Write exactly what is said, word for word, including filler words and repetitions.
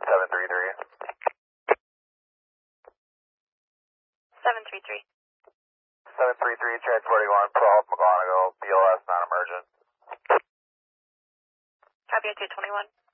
seven three three. seven three three. seven three three, transporting one, twelve, McGonigal, B L S non-emergent. Copy at two twenty-one.